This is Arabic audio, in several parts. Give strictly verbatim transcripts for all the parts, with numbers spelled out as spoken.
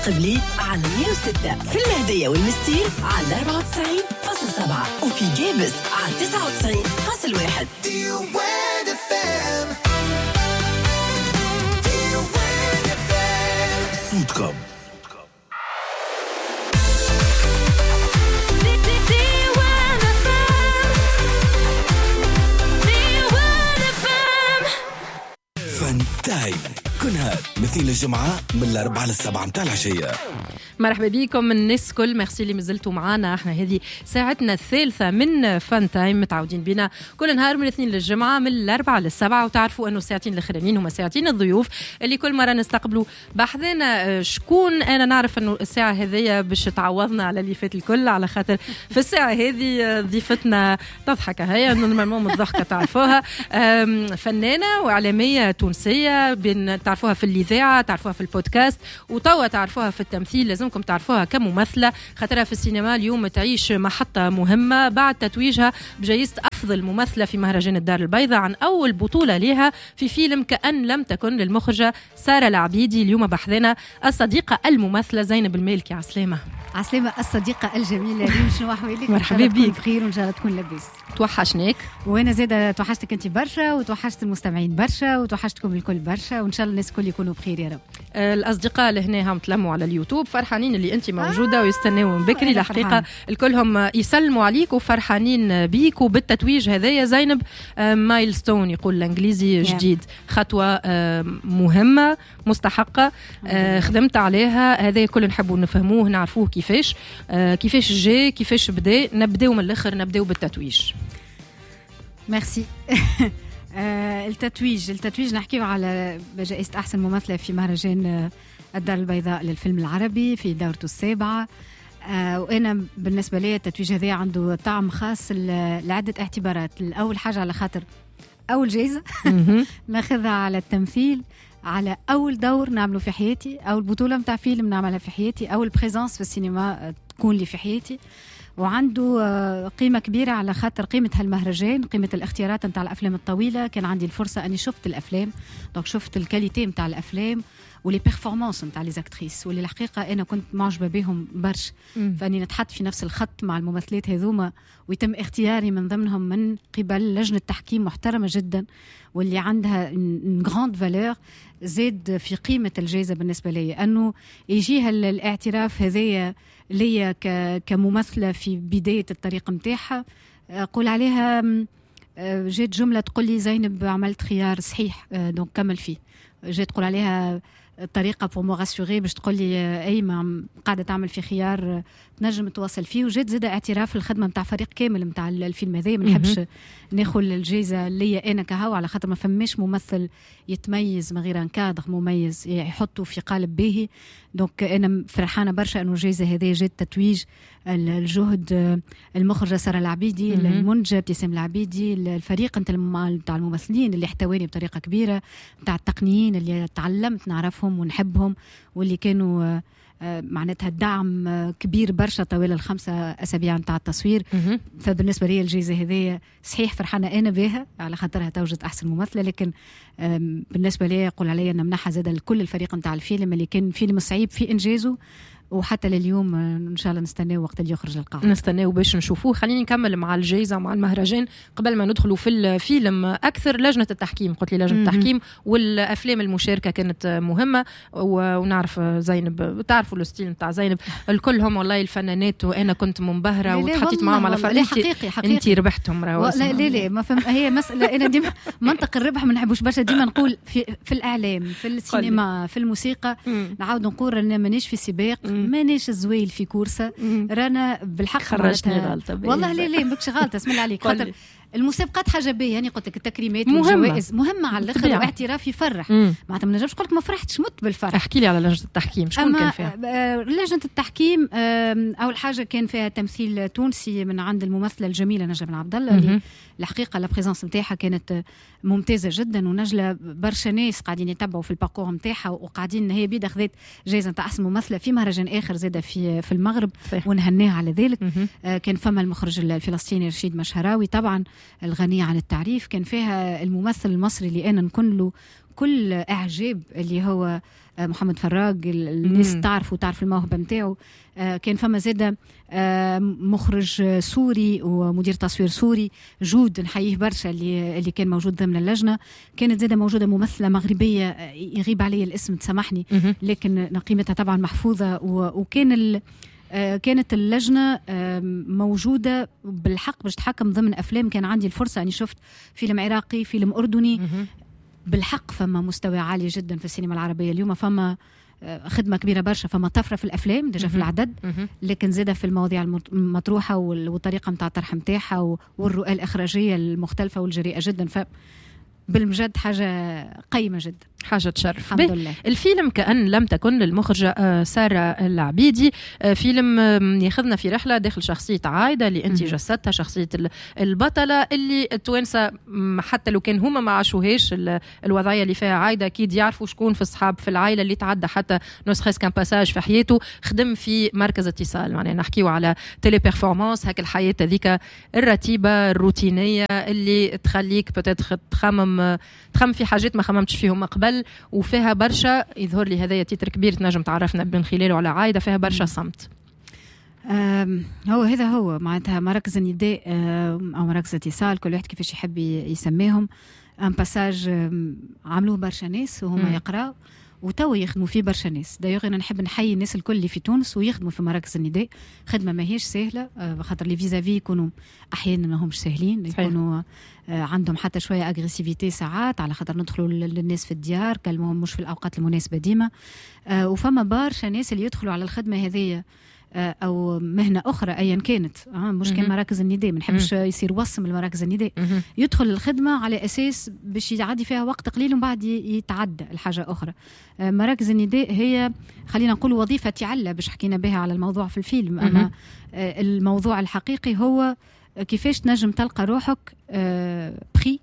قبلي على مية وستة، في المهدية والمستير على أربعة وتسعين فاصلة سبعة، وفي جابس على تسعة وتسعين فاصلة واحد. صوتكم فان تايم كنها مثل الجمعة من الأربعة للسبعة متاع العشية. مرحبا بكم الناس كل، ميرسي اللي مازلتوا معنا. احنا هذه ساعتنا الثالثة من فان تايم، متعودين بنا كل نهار من الاثنين للجمعة من الأربعة للسبعة، وتعرفوا انه الساعتين الاخرانيين هما ساعتين الضيوف اللي كل مرة نستقبلوا بحذنا شكون. انا نعرف انه الساعة هذه باش تعوضنا على اللي فات الكل، على خاطر في الساعة هذه ضيفتنا تضحك هي نورمالمون الضحكة تعرفوها، فنانة وإعلامية تونسية، بين تعرفوها في الإذاعة، تعرفوها في البودكاست، وتوا تعرفوها في التمثيل. لازمكم تعرفوها كممثلة، خاطرها في السينما اليوم تعيش محطة مهمة بعد تتويجها بجائزة أفضل ممثلة في مهرجان الدار البيضاء عن أول بطولة لها في فيلم كأن لم تكن للمخرجة سارة العبيدي. اليوم بحذنا الصديقة الممثلة زينب المالكي. عسلامة. عسلامة الصديقة الجميلة ريم، شنو أحوالك؟ مرحبا بك. بخير وإن شاء الله تكون لاباس. توحشناك. وأنا زادة توحشتك أنت برشا، وتوحشت المستمعين برشا، وتوحشتكم الكل برشا، وإن شاء الله الناس الكل يكونوا بخير يا رب. آه الأصدقاء اللي هنا هم تلموا على اليوتيوب فرحانين اللي أنت موجودة آه ويستناوا من بكري. الحقيقة الكلهم يسلموا عليك وفرحانين بيك وبالتتويج هذايا زينب. آه مايلستون يقول الإنجليزي جديد، خطوة آه مهمة مستحقة، آه خدمت عليها. هذا كل نحبوا نفهموه نعرفوه كيفاش آه كيفاش جاي كيفاش بدا. نبداو من الآخر، نبداو بالتتويج. ميرسي. آه التتويج التتويج نحكيه على جائزة أحسن ممثلة في مهرجان الدار البيضاء للفيلم العربي في دورته السابعة. آه وأنا بالنسبة لي التتويج هذا عنده طعم خاص لعدة اعتبارات. الأول حاجة على خاطر أول جائزة ناخذها على التمثيل، على أول دور نعمله في حياتي، أول بطولة متاع فيلم نعملها في حياتي، أول بريزانس في السينما تكون لي في حياتي. وعنده قيمة كبيرة على خاطر قيمة هالمهرجان، قيمة الاختيارات متاع الأفلام الطويلة. كان عندي الفرصة أني شفت الأفلام، دونك شفت الكاليتي متاع الأفلام ولي بيرفورمانس متاع لي زاكتريس، واللي الحقيقة أنا كنت معجبة بهم برش. فأني نتحط في نفس الخط مع الممثلات هذوما، ويتم اختياري من ضمنهم من قبل لجنة تحكيم محترمة جدا، واللي عندها غراند فالور. زاد في قيمة الجائزة بالنسبة لي أنه يجيها الاعتراف هذايا ليا كممثلة في بداية الطريق متاعها. أقول عليها جات جملة تقول لي زينب عملت خيار صحيح، دونك كمل فيه. جات تقول عليها طريقة pour me rassurer باش تقول لي أي ما قاعدة تعمل في خيار تنجم تواصل فيه. وجات زاد اعتراف الخدمة متاع فريق كامل متاع الفيلم هذا. ما نحبش ناخذ الجائزة ليا أنا كهو، على خاطر ما فماش ممثل يتميز من غير ان كادر مميز يحطه في قالب باهي. دونك أنا فرحانة برشا أنه الجائزة هذه جات تتويج الجهد المخرجة سارة العبيدي، المنتجة ابتسام العبيدي، الفريق نتاع الممثلين اللي احتواني بطريقة كبيرة، نتاع التقنيين اللي تعلمت نعرفهم ونحبهم، واللي كانوا معناتها الدعم كبير برشا طوال الخمسة أسابيع نتاع التصوير. فبالنسبة لي الجائزة هذه صحيح فرحانة أنا بها على خاطرها توجد أحسن ممثلة، لكن بالنسبة لي يقول علي أن منحها زاد لكل الفريق نتاع الفيلم اللي كان فيلم صعيب في إنجازه، وحتى لليوم إن شاء الله نستناو وقت اللي يخرج القاعة، نستناو باش نشوفوه. خليني نكمل مع الجائزة ومع المهرجان قبل ما ندخلوا في الفيلم أكثر. لجنة التحكيم، قلت لي لجنة التحكيم والأفلام المشاركة كانت مهمة، ونعرف زينب تعرفوا الستيل نتاع زينب الكلهم والله الفنانات، وأنا كنت منبهرة وتحطيت معهم على فريق. حقيقي حقيقي أنت ربحتهم راهو. لا لا لا ما فهم، هي مسألة أنا ديما منطق الربح ما نحبوش برشا. ديما نقول في في الإعلام، في السينما، في الموسيقى، نعاود نقول أنا مانيش في سباق، مانيش الزويل في كورسة، رانا بالحق خرجتني غلطة والله. لا لا ماكش غلطة، اسم الله عليك. خاطر المسابقات حاجه باهيه، يعني قلت لك التكريمات والجوائز مهمه على الاخر، واعتراف يفرح. معناتها ما نجمش نقول لك ما فرحتش، مت بالفرح. احكي لي على لجنه التحكيم، شكون كان فيها؟ لجنه التحكيم اول حاجه كان فيها تمثيل تونسي من عند الممثله الجميله نجلة بن عبد الله، اللي الحقيقه لا بريزونس نتاعها كانت ممتازه جدا، ونجلة برشا ناس قاعدين يتبعوا في الباركور نتاعها، وقاعدين هي بيد اخذت جائزه نتاع احسن ممثله في مهرجان اخر زاده في في المغرب، ونهناها على ذلك. كان فما المخرج الفلسطيني رشيد مشهراوي طبعا، الغنية عن التعريف. كان فيها الممثل المصري اللي أنا نكون له كل إعجاب اللي هو محمد فراج. الناس تعرف وتعرف الموهبة متاعه. كان فما زادة مخرج سوري ومدير تصوير سوري جود نحييه برشا اللي اللي كان موجود ضمن اللجنة. كانت زادة موجودة ممثلة مغربية يغيب علي الاسم تسامحني لكن قيمتها طبعا محفوظة. وكان كانت اللجنة موجودة بالحق باش تحكم ضمن أفلام. كان عندي الفرصة أني شفت فيلم عراقي فيلم أردني. بالحق فما مستوى عالي جدا في السينما العربية اليوم. فما خدمة كبيرة برشا. فما طفرة في الأفلام ديجا في العدد لكن زادة في المواضيع المطروحة والطريقة متاع الطرح متاعها والرؤى الإخراجية المختلفة والجريئة جدا. ف بالمجد حاجة قيمة جدا، حاجة تشرف. الحمد لله. الفيلم كأن لم تكن للمخرجة سارة العبيدي. فيلم ياخذنا في رحلة داخل شخصية عايدة اللي أنت جسدتها، شخصية البطلة اللي التوانسة حتى لو كان هما ما عاشوهاش الوضعية اللي فيها عايدة أكيد يعرفوا شكون في الصحاب في العائلة اللي تعدى حتى نسخة كان باساج في حياته خدم في مركز اتصال. معناها نحكيو على تيلي بيرفورمانس، هاك الحياة ذيك الرتيبة الروتينية اللي تخليك بتدخل تخمم تخمم في حاجات ما خممتش فيهم قبل. وفيها برشا يظهر لي هذايا تيتر كبير تنجم تعرفنا من خلاله على عايدة. فيها برشا صمت. هو هذا هو معناتها مراكز النداء أو مراكز اتصال كل واحد كيفاش يحب يسميهم. ان باساج عملوه برشا ناس وهم يقراوا وتوا يخدموا فيه برشا ناس. دايوغ انا نحب نحيي الناس الكل اللي في تونس ويخدموا في مراكز النداء. خدمه ماهيش سهله خاطر لي فيزافي يكونوا احيانا ماهمش سهلين، يكونوا عندهم حتى شويه اغريسيفيتي ساعات على خاطر ندخلوا للناس في الديار كلمهم مش في الاوقات المناسبه ديما. وفما برشا ناس اللي يدخلوا على الخدمه هذه او مهنه اخرى ايا كانت مش كان مراكز النداء. ما نحبش يصير وصم المراكز النداء. يدخل الخدمه على اساس باش يعدي فيها وقت قليل ومن بعد يتعدى الحاجه اخرى. مراكز النداء هي خلينا نقول وظيفه عله باش حكينا بها على الموضوع في الفيلم. اما الموضوع الحقيقي هو كيفاش تنجم تلقى روحك بخي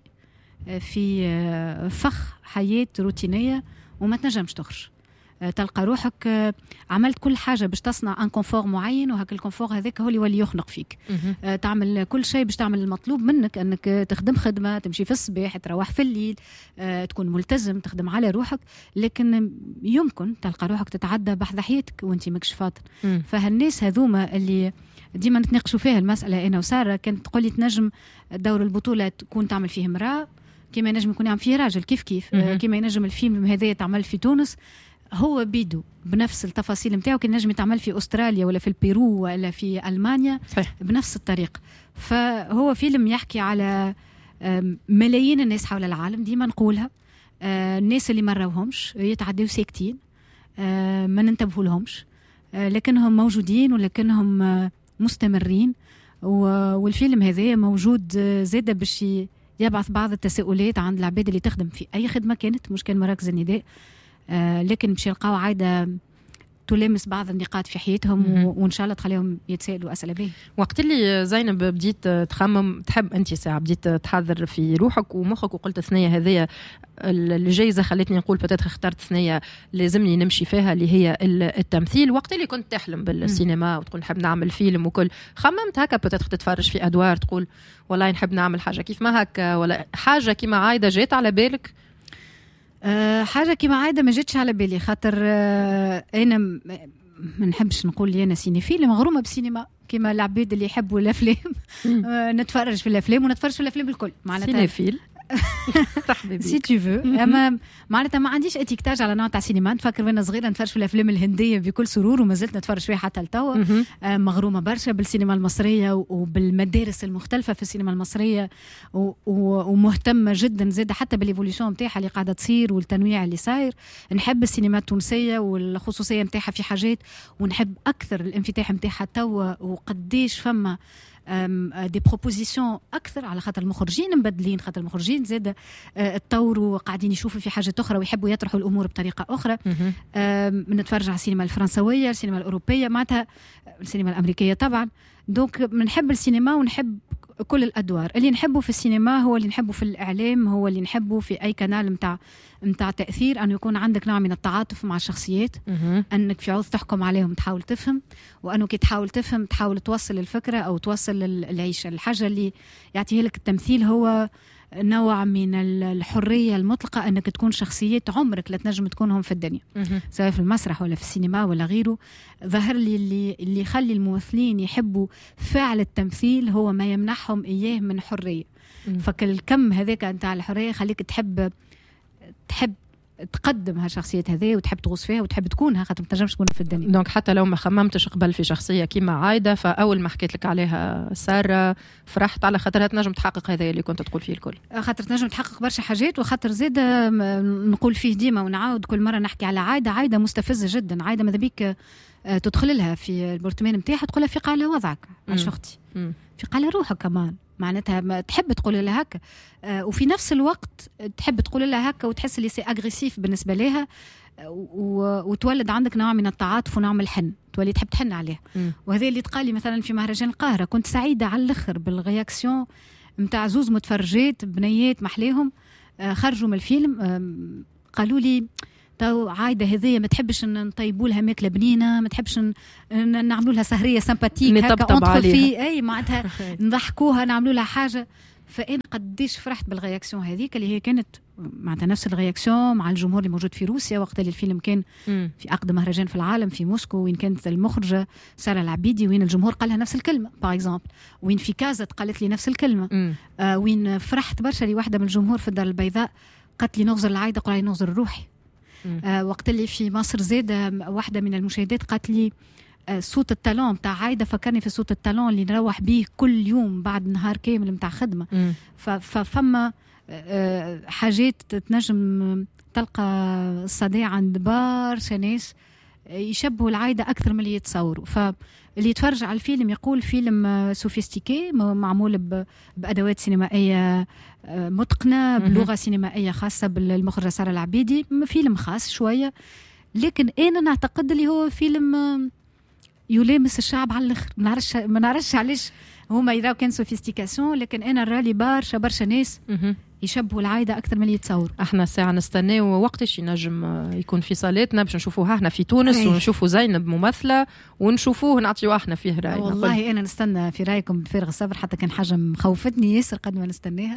في فخ حياه روتينيه وما تنجمش تخرج. تلقى روحك عملت كل حاجة باش تصنع ان كونفور معين وهاك الكونفور هذاك هو اللي يولي يخنق فيك. تعمل كل شيء باش تعمل المطلوب منك أنك تخدم خدمة تمشي في الصباح تروح في الليل تكون ملتزم تخدم على روحك. لكن يمكن تلقى روحك تتعدى بحث حياتك وانت ماكش فاطن. فهالناس هذوما اللي ديما نتناقشوا فيها المسألة أنا وسارة كانت تقولي تنجم دور البطولة تكون تعمل فيه امرأة كما ينجم يكون يعمل فيه راجل كيف كيف كما ينجم الفيلم هذا تعمل في تونس هو بيدو بنفس التفاصيل متاعه كان نجم يتعمل في أستراليا ولا في البيرو ولا في ألمانيا صحيح. بنفس الطريقة. فهو فيلم يحكي على ملايين الناس حول العالم ديما نقولها. الناس اللي مروهمش يتعدوا ساكتين ما ننتبهوا لهمش لكنهم موجودين ولكنهم مستمرين. والفيلم هذا موجود زادة باش يبعث بعض التساؤلات عند العباد اللي تخدم في أي خدمة كانت مش كان مراكز النداء. آه لكن باش يلقاو عادة تلامس بعض النقاط في حياتهم وإن شاء الله تخليهم يتسائلوا أسئلة به. وقت اللي زينب بديت تخمم تحب أنت ساعة بديت تحضر في روحك ومخك وقلت ثنية هذية الجايزة خلتني نقول بتاتر اخترت ثنية لازمني نمشي فيها اللي هي التمثيل. وقت اللي كنت تحلم بالسينما وتقول نحب نعمل فيلم وكل خممت هكا بتاتر تتفرج في أدوار تقول والله نحب نعمل حاجة كيف ما هكا ولا حاجة كيما عايدة جات على بالك؟ أه حاجة كما عادة ما جتش على بالي خاطر أه أنا ما نحبش نقول لي أنا سينيفيل مغرومة بالسينما كما العباد اللي يحبوا الأفلام أه نتفرج في الأفلام ونتفرج في الأفلام الكل معناتها سينيفيل سي تو فو. اما معناتها ما عنديش اتيكتاج على نوع تاع سينما. نفكر وانا صغيره نتفرج في الافلام الهنديه بكل سرور وما زلت نتفرج فيها حتى لتوا. مغرومه برشا بالسينما المصريه وبالمدارس المختلفه في السينما المصريه ومهتمه جدا زاده حتى بالايفوليوشن نتاعها اللي قاعده تصير والتنويع اللي صاير. نحب السينما التونسيه والخصوصيه نتاعها في حاجات ونحب اكثر الانفتاح نتاعها توا وقديش فما دي بروبوزيسيون اكثر على خاطر المخرجين مبدلين خاطر المخرجين زاد اتطوروا وقاعدين يشوفوا في حاجه اخرى ويحبوا يطرحوا الامور بطريقه اخرى. نتفرج على السينما الفرنسويه السينما الاوروبيه معناتها السينما الامريكيه طبعا. دونك بنحب السينما ونحب كل الأدوار. اللي نحبه في السينما هو اللي نحبه في الإعلام، هو اللي نحبه في أي قناة متاع متاع تأثير، أنه يكون عندك نوع من التعاطف مع الشخصيات، أنك في عوض تحكم عليهم تحاول تفهم، وأنه كي تحاول تفهم تحاول توصل الفكرة أو توصل العيشة. الحاجة اللي يعطيه لك التمثيل هو نوع من الحرية المطلقة، أنك تكون شخصيات عمرك لا تنجم تكونهم في الدنيا، سواء في المسرح ولا في السينما ولا غيره. ظهر لي اللي اللي يخلي الممثلين يحبوا فعل التمثيل هو ما يمنحهم إياه من حرية. فالكم هذاك نتاع الحرية خليك تحب تحب تقدم هالشخصيات هذه وتحب تغوص فيها وتحب تكونها، خاطر ما تنجمش تكون في الدنيا. دونك حتى لو ما خممتش قبل في شخصيه كيما عايده، فاول ما حكيت لك عليها ساره فرحت على خاطرها تنجم تحقق هذا اللي كنت تقول فيه الكل، خاطر تنجم تحقق برشا حاجات. وخاطر زيد نقول فيه ديما ونعاود كل مره نحكي على عايده. عايده مستفزه جدا. عايده ماذا بيك تدخل لها في البرطمان نتاعها تقول لها فيق على وضعك عاش اختي، فيق على روحك كمان، معناتها ما تحب تقول لها هكا، آه وفي نفس الوقت تحب تقول لها هكا وتحس اللي سي اغريسيف بالنسبه لها، وتولد عندك نوع من التعاطف ونوع من الحن، تولي تحب تحن عليه. وهذا اللي تقال لي مثلا في مهرجان القاهره، كنت سعيده على الاخر بالرياكسيون نتاع زوز متفرجات بنيات محليهم، آه خرجوا من الفيلم، آه قالوا لي تو عايده هذيا ما تحبش نطيبوا لها ماكله بنينه، ما تحبش نعملوا لها سهريه سامباتيك هكا ندخل فيه اي معناتها نضحكوها نعملوا لها حاجه. فانا قديش فرحت بالرياكسيون هذيك اللي هي كانت معناتها نفس الرياكسيون مع الجمهور اللي موجود في روسيا وقت اللي الفيلم كان في اقدم مهرجان في العالم في موسكو، وين كانت المخرجه ساره العبيدي وين الجمهور قال لها نفس الكلمه باغ اكزومبل، وين في كازا قالت لي نفس الكلمه، آه وين فرحت برشا لي واحده من الجمهور في الدار البيضاء قالت لي نغزر العايده قال لي نغزر روحي. آه وقت اللي في مصر زاد واحدة من المشاهدات قالت لي آه صوت التالون بتاع عايدة فكرني في صوت التالون اللي نروح بيه كل يوم بعد نهار كامل متاع خدمة. ففما آه حاجات تنجم تلقى الصدى عند برشا ناس يشبهوا العايدة أكثر من اللي يتصوروا. فاللي يتفرج على الفيلم يقول فيلم سوفيستيكي معمول بأدوات سينمائية متقنة بلغة سينمائية خاصة بالمخرجة سارة العبيدي، فيلم خاص شوية، لكن أنا نعتقد اللي هو فيلم يلامس الشعب على الآخر. ما نعرفش ما نعرفش علاش هما يراو كان سوفيستيكاسيون، لكن أنا رالي برشا برشا ناس يشبهوا العايدة أكثر من اللي يتصوروا. احنا ساعة نستناو وقتش ينجم يكون في صالتنا باش نشوفوها احنا في تونس أيه. ونشوفوا زينب ممثلة ونشوفوه نعطيو احنا فيه رأي. والله أنا نستنى في رأيكم بفارغ الصبر، حتى كان حاجة مخوفتني ياسر قد ما نستناها.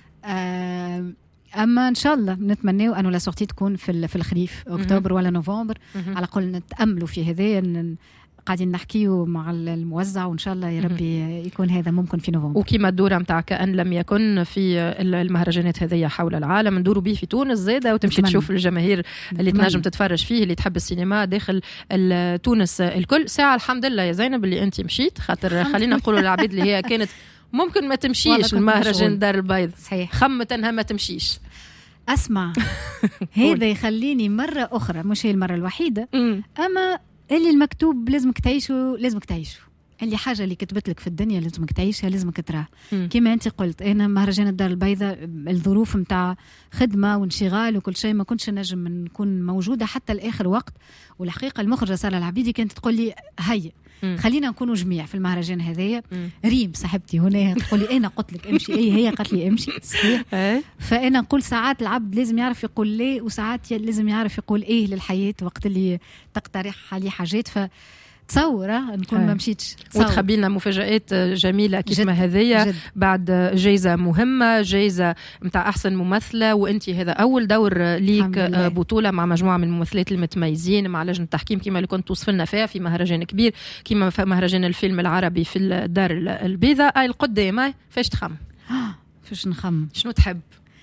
آه اما ان شاء الله نتمناو انه لا سورتي تكون في في الخريف اكتوبر ولا نوفمبر، على الاقل نتاملوا في هذا، قاعدين نحكيو مع الموزع وان شاء الله يا ربي يكون هذا ممكن في نوفمبر. وكما الدوره نتاع كأن لم يكن في المهرجانات هذه حول العالم ندوروا به في تونس زاده، وتمشي تشوف الجماهير اللي تنجم تتفرج فيه اللي تحب السينما داخل تونس الكل. ساعه الحمد لله يا زينب اللي انت مشيت، خاطر خلينا نقولوا للعبيد اللي هي كانت ممكن ما تمشيش المهرجان دار البيض، صحيح خمت انها ما تمشيش. اسمع هذا يخليني مره اخرى، مش هي المره الوحيده، اما اللي المكتوب لازمك تعيشه لازمك تعيشه، اللي حاجه اللي كتبت لك في الدنيا لازمك تعيشها لازمك تراها. كما انت قلت انا مهرجان الدار البيضاء الظروف نتاع خدمه وانشغال وكل شيء ما كنتش نجم نكون موجوده حتى لاخر وقت. والحقيقه المخرجه ساره العبيدي كانت تقول لي هيا خلينا نكونوا جميع في المهرجان هذايا. ريم صاحبتي هنا تقول لي انا قلت لك امشي، اي هي قالت لي امشي صحيح. فانا نقول ساعات العبد لازم يعرف يقول ليه، وساعات لازم يعرف يقول ايه للحياه وقت اللي تقترح عليه حاجات. ف تصورة نكون ما مشيتش وتخبي لنا مفاجآت جميلة كيف ما هذية بعد جايزة مهمة، جايزة متاع أحسن ممثلة، وأنت هذا أول دور ليك بطولة مع مجموعة من الممثلات المتميزين مع لجنة التحكيم كما اللي كنت توصفلنا فيها في مهرجان كبير كما مهرجان الفيلم العربي في الدار البيضاء. القدامى فاش تخم؟ فاش نخم؟ شنو تحب؟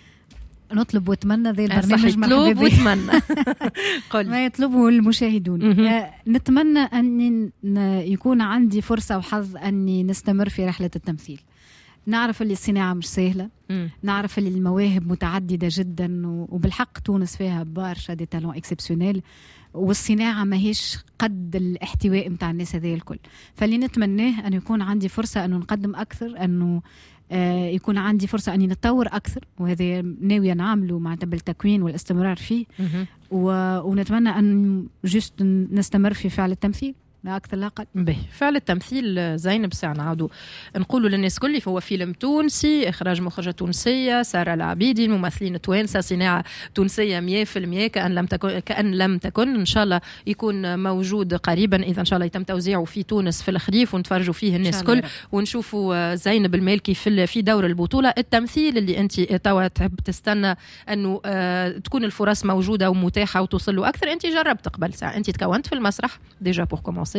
نطلب واتمنى ذي البرنامج يطلب واتمنى قل ما يطلبه المشاهدون. نتمنى أن يكون عندي فرصة وحظ أني نستمر في رحلة التمثيل. نعرف اللي الصناعة مش سهلة، نعرف اللي المواهب متعددة جدا، وبالحق تونس فيها برشا دي تالون اكسبسيونيل، والصناعة ما هيش قد الاحتواء متاع الناس هذه الكل. فاللي نتمناه أن يكون عندي فرصة أنه نقدم أكثر، أنه آه يكون عندي فرصة أني نتطور أكثر، وهذا ناوية نعمله مع بالتكوين والاستمرار فيه. ونتمنى أن جست نستمر في فعل التمثيل لا أكثر لا أقل. به فعل التمثيل زينب ساعة نعاودوا نقولوا للناس كل هو فيلم تونسي إخراج مخرجة تونسية سارة العبيدي، الممثلين توانسة، صناعة تونسية مية في المية، كأن لم تكن كأن لم تكن إن شاء الله يكون موجود قريبا إذا إن شاء الله يتم توزيعه في تونس في الخريف ونتفرجوا فيه الناس كل ونشوفوا زينب المالكي في في دور البطولة. التمثيل اللي أنت توا تحب تستنى أنه تكون الفرص موجودة ومتاحة وتوصل له أكثر، أنت جربت قبل ساعة، أنت تكونت في المسرح ديجا بور كومونسي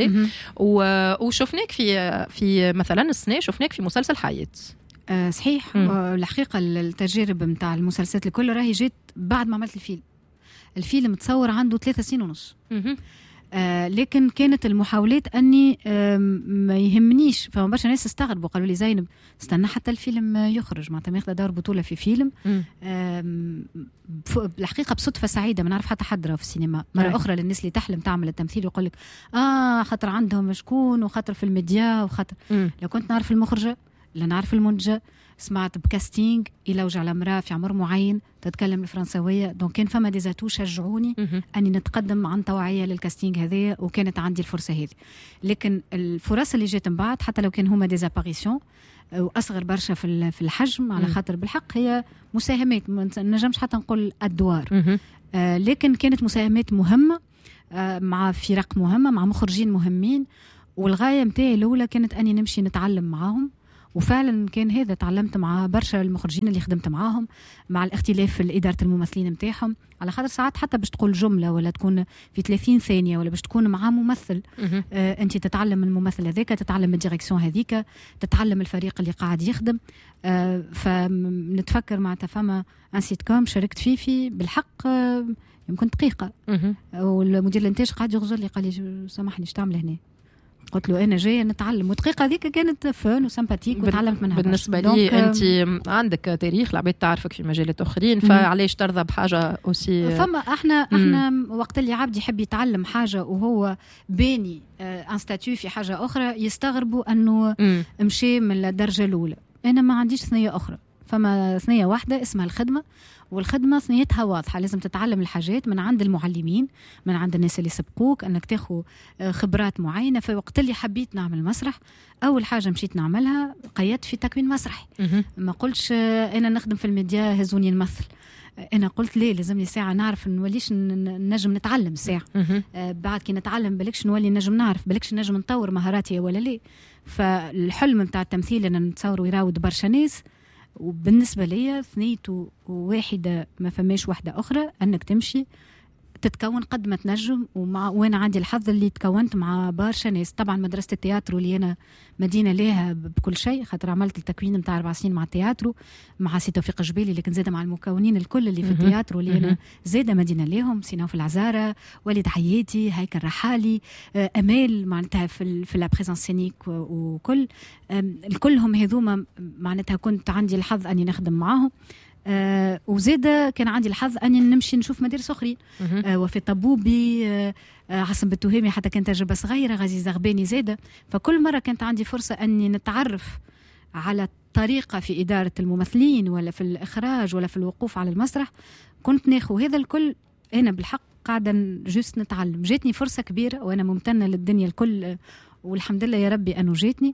وشفناك في في مثلا السنة شفناك في مسلسل حياة. أه صحيح. الحقيقة التجارب متاع المسلسلات الكل راهي جيت بعد ما عملت الفيلم. الفيلم تصور عنده ثلاثة سنين ونص. آه لكن كانت المحاولات أني آه ما يهمنيش، فما برشا ناس استغربوا قالوا لي زينب استنى حتى الفيلم يخرج معناتها ماخذة دور بطولة في فيلم. آه الحقيقة بصدفة سعيدة ما نعرف حتى حد في السينما مرة أي. أخرى للناس اللي تحلم تعمل التمثيل يقول لك آه خاطر عندهم شكون وخاطر في الميديا وخاطر م. لو كنت نعرف المخرجة لا نعرف المنتجة سمعت بكاستينج إلى وجع الامرأة في عمر معين تتكلم الفرنسوية، دونك كان فما ديزاتو شجعوني أني نتقدم عن توعية للكاستينج هذه وكانت عندي الفرصة هذه. لكن الفرص اللي جات من بعد حتى لو كان هما ديزاباريسيون وأصغر برشا في في الحجم على خاطر بالحق هي مساهمات ما نجمش حتى نقول أدوار آه لكن كانت مساهمات مهمة آه مع فرق مهمة مع مخرجين مهمين، والغاية متاعي الأولى كانت أني نمشي نتعلم معاهم، وفعلا كان هذا تعلمت مع برشا المخرجين اللي خدمت معاهم مع الاختلاف في إدارة الممثلين متاعهم، على خاطر ساعات حتى باش تقول جملة ولا تكون في ثلاثين ثانية ولا باش تكون مع ممثل آه أنت تتعلم من الممثل هذاك، تتعلم الديريكسيون هذيك، تتعلم الفريق اللي قاعد يخدم آه فنتفكر مع تفهم ان سيت كوم شاركت فيه في بالحق آه يمكن دقيقة والمدير الانتاج قاعد يغزر لي قال لي سامحني ايش تعمل هنا، قلت له أنا جاية نتعلم، ودقيقة هذيك كانت فن وسمباتيك وتعلمت منها. بالنسبة لي أنت عندك تاريخ العباد تعرفك في مجالات أخرين فعليش ترضى بحاجة أوسي فما احنا احنا مم. وقت اللي عبد يحب يتعلم حاجة وهو باني ان ستاتيو في حاجة أخرى يستغربوا أنه مم. مشي من الدرجة الأولى. أنا ما عنديش ثنية أخرى، فما ثنية واحدة اسمها الخدمة، والخدمة ثنيتها واضحة، لازم تتعلم الحاجات من عند المعلمين من عند الناس اللي سبقوك، أنك تاخو خبرات معينة. في وقت اللي حبيت نعمل مسرح أول حاجة مشيت نعملها قيدت في تكوين مسرحي. ما قلتش أنا نخدم في الميديا هزوني المثل، أنا قلت ليه لازم لي ساعة نعرف نوليش نجم نتعلم ساعة بعد كي نتعلم بلكش نولي نجم نعرف بلكش نجم نطور مهاراتي ولا ليه. فالحلم متاع التمثيل أن نتصور ويراود برشا ناس، وبالنسبة لي ثنيته واحدة ما فماش واحدة أخرى أنك تمشي تتكون قد ما تنجم. ومع وانا عندي الحظ اللي تكونت مع برشا ناس. طبعا مدرسة التياترو اللي أنا مدينة لها بكل شيء، خاطر عملت التكوين متاع أربع سنين مع التياترو مع سي توفيق جبيلي، لكن زادة مع المكونين الكل اللي في التياترو اللي أنا زادة مدينة لهم، سيناو في العزارة، وليد حياتي، هيكل رحالي، أمال معناتها في في لابريزونس سينيك وكل الكلهم هذوما معناتها كنت عندي الحظ أني نخدم معاهم. آه وزيدا كان عندي الحظ أني نمشي نشوف مدارس أخرين آه وفي طبوبي آه عاصم بالتهامي حتى كانت تجربة صغيرة، غازي زغباني زيدا. فكل مرة كانت عندي فرصة أني نتعرف على طريقة في إدارة الممثلين ولا في الإخراج ولا في الوقوف على المسرح، كنت ناخو هذا الكل. أنا بالحق قاعدة جست نتعلم، جاتني فرصة كبيرة وأنا ممتنة للدنيا الكل والحمد لله يا ربي أنه جاتني.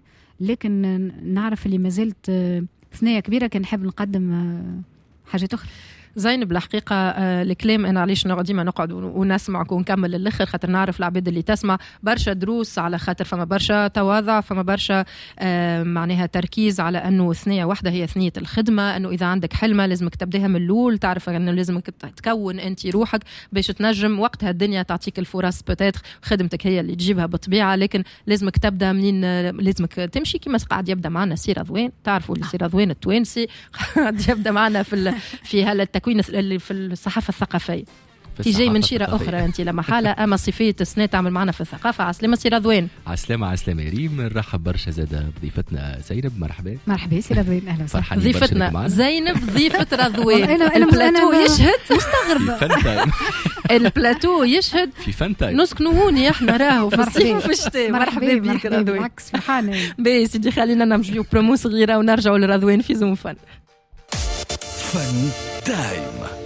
لكن نعرف اللي ما زلت ثنية كبيرة كان نحب نقدم حاجات أخرى. زينب الحقيقة آه الكلام أنا علاش ديما نقعد ونسمعك ونكمل للآخر، خاطر نعرف العباد اللي تسمع برشا دروس، على خاطر فما برشا تواضع، فما برشا آه معناها تركيز على أنه ثنية واحدة هي ثنية الخدمة، أنه إذا عندك حلمة لازمك تبدأها من الأول، تعرف أنه لازمك تكون أنت روحك باش تنجم وقتها الدنيا تعطيك الفرص، بتاتر خدمتك هي اللي تجيبها بالطبيعة، لكن لازمك تبدأ منين، لازمك تمشي كما قاعد يبدأ معنا سي رضوان، تعرفوا اللي سي رضوان التوانسي قاعد يبدأ معنا في في هلا التكوين اللي في الصحافة الثقافية. تيجي من شيرة أخرى أنت لما حالة أما صفية السنة تعمل معنا في الثقافة. عسلامة سي رضوان. عسلامة عسلامة ريم، نرحب برشا زادة بضيفتنا زينب. مرحبا مرحبا سي رضوان، أهلا وسهلا. ضيفتنا زينب ضيفة رضوان. البلاتو يشهد مستغربة البلاتو يشهد في فنتايم نسكنوا هوني احنا راهو في الصيف وفي الشتاء. مرحبا بك رضوان. بالعكس فرحانة. بي سيدي خلينا نمشيو برومو صغيرة ونرجعوا لرضوان في زوم فن. فن تايم.